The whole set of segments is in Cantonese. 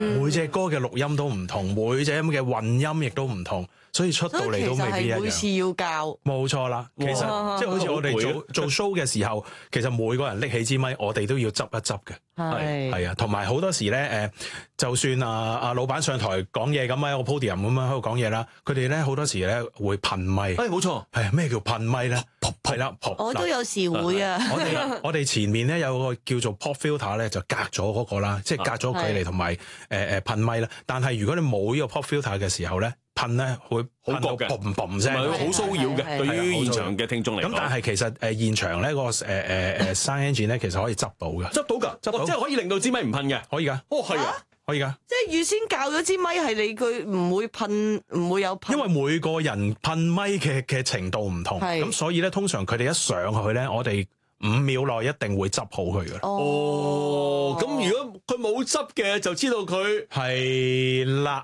每隻歌嘅錄音都唔同，每隻音嘅混音亦都唔同，所以出到嚟都未必一樣。 每次要教， 冇錯啦。其實即係好似我哋做 show 嘅時候，其實每個人拎起支咪，我哋都要執一執嘅。係啊，同埋好多時咧就算老闆上台講嘢咁喺個 podium 咁樣喺度講嘢啦，佢哋咧好多時咧會噴咪。 冇錯。 係咩叫噴咪咧？係啦， 我都有時會啊。 我哋前面咧有個叫做 pop filter 咧，就隔咗嗰個啦，即係隔咗距離同埋噴咪啦。但係如果你冇呢個 pop filter 嘅時候咧，噴咧會好焗嘅， 嘭嘭聲， 好騷擾嘅。對於現場嘅聽眾嚟講， 咁但係其實現場咧個sound engine 咧其實可以執到嘅， 執到㗎，即係可以令到支咪唔噴嘅， 可以㗎。 係啊， 可以㗎。 即係預先校咗支咪係你佢唔會噴，唔會有噴。 因為每個人噴咪嘅程度唔同，咁所以咧通常佢哋一上去咧，我哋5秒內一定會執好佢嘅。 咁如果佢冇執嘅，就知道佢係啦。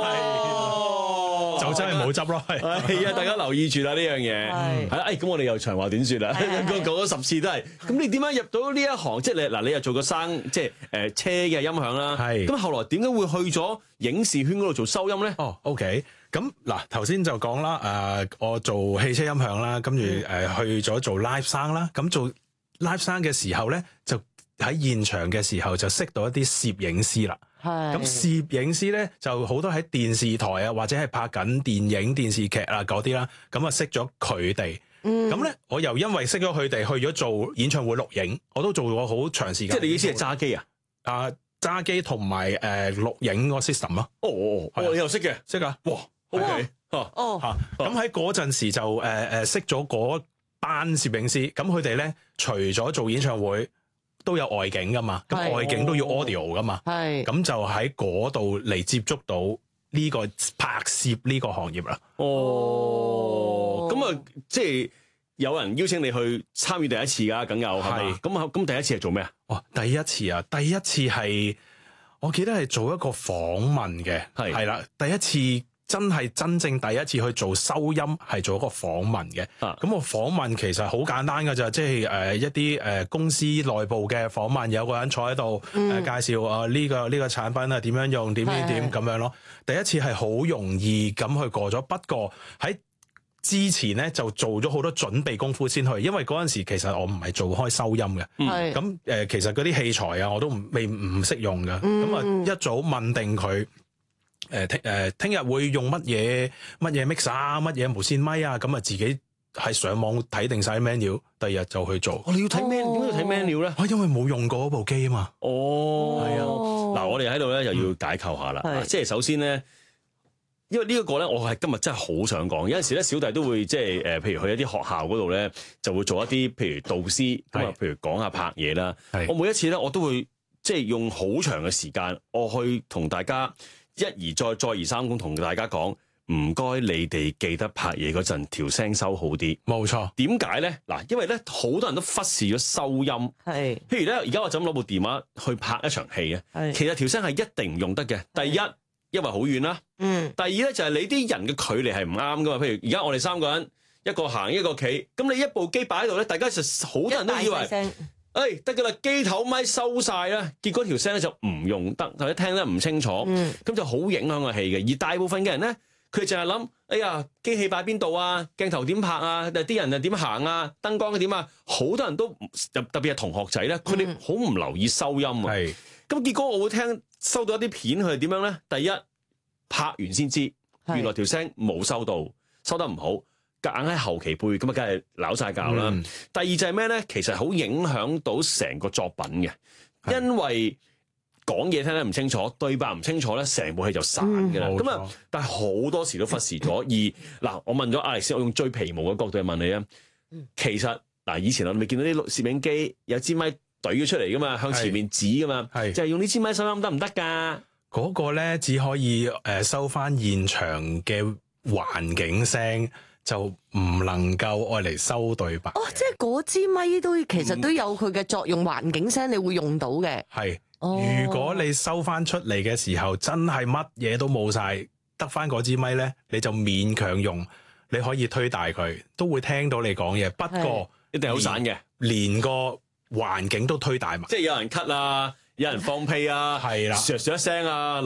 就真係冇執咯，係啊！大家留意住啦呢樣嘢。係咁我哋又長話短説啦，講咗10次都係。咁你點樣入到呢一行？即係你又做過即係車嘅音響啦。咁後來點解會去咗影視圈嗰度做收音咧 ？OK。咁嗱，頭先就講啦，我做汽車音響啦，跟住去咗做 live sound 啦。咁做 live sound 嘅時候咧，就喺現場嘅時候就識到一啲攝影師啦。咁攝影師咧就好多喺電視台啊，或者係拍緊電影、電視劇啊嗰啲啦，咁啊識咗佢哋。咁咧我又因為識咗佢哋，去咗做演唱會錄影，我都做過好長時間。 即係你意思係揸機啊？ 揸機同埋錄影個 system 咯。 你又識嘅？ 識啊！ 哇 ，OK， 咁喺嗰陣時就識咗嗰班攝影師，咁佢哋咧除咗做演唱會，都有外景噶嘛，咁外景都要 audio 噶嘛，咁就喺嗰度嚟接觸到呢個拍攝呢個行業啦。 咁啊，即係有人邀請你去參與第一次噶，梗有係咪？咁第一次係做咩啊？ 第一次係我記得係做一個訪問嘅，係啦，第一次。真正第一次去做收音係做一個訪問嘅，咁個訪問其實好簡單㗎咋，即係一啲公司內部嘅訪問，有個人坐喺度介紹呢個產品啊點樣用點咁樣咯。第一次係好容易咁去過咗，不過喺之前咧就做咗好多準備功夫先去，因為嗰陣時其實我唔係做開收音嘅，咁其實嗰啲器材啊我都唔識用嘅，咁啊一早問定佢。聽日會用乜嘢 mixer 啊，乜嘢無線咪啊，咁啊自己喺上網睇定晒 menu， 第二日就去做。 你要睇 menu， 點解要睇 menu 咧？ 因為冇用過嗰部機啊嘛。 係啊。嗱，我哋喺度咧又要解構下啦。即係首先咧，因為呢一個咧，我係今日真係好想講。有陣時咧，小弟都會即係譬如去一啲學校嗰度咧，就會做一啲譬如導師咁啊，譬如講下拍嘢啦。我每一次咧，我都會即係用好長嘅時間，我去同大家。一而再，再而三咁同大家講，唔該你哋記得拍嘢嗰陣條聲收好啲。 冇錯。點解咧？嗱，因為咧好多人都忽視咗收音。譬如咧，而家我就咁攞部電話去拍一場戲嘅。其實條聲係一定唔用得嘅。第一，因為好遠啦。第二咧就係你啲人嘅距離係唔啱噶嘛。譬如而家我哋3個人，一個行一個企，咁你一部機擺喺度咧，大家就好多人都以為。得㗎啦，機頭咪收晒啦，結果條聲咧就唔用得，或者聽得唔清楚，咁就好影響個戲嘅。而大部分嘅人咧，佢淨係諗，哎呀，機器擺邊度啊，鏡頭點拍啊，啲人又點行啊，燈光點啊，好多人都特別係同學仔咧，佢哋好唔留意收音啊。咁結果我會收到一啲片，佢係點樣咧？第一，拍完先知，原來條聲冇收到，收得唔好。夾硬喺後期背，咁啊，梗係拗晒教啦。第二就係咩咧？其實好影響到成個作品嘅，因為講嘢聽得唔清楚，對白唔清楚咧，成部戲就散嘅啦。咁啊，但係好多時都忽視咗。而嗱，我問咗 Alex，我用最皮毛嘅角度去問你啊。其實嗱，以前我未見到啲攝影機有支咪懟咗出嚟噶嘛，向前面指噶嘛，就係用呢支咪收音得唔得㗎？ 嗰個咧只可以收翻現場嘅環境聲。就唔能夠愛嚟收對白。 即係嗰支咪都其實都有佢嘅作用，環境聲你會用到嘅。 係，如果你收翻出嚟嘅時候，真係乜嘢都冇晒，得翻嗰支咪咧，你就勉強用，你可以推大佢，都會聽到你講嘢。不過一定好散嘅， 連個環境都推大埋。 即係有人咳啊， 有人放屁啊， 係啦， 唰唰一聲啊，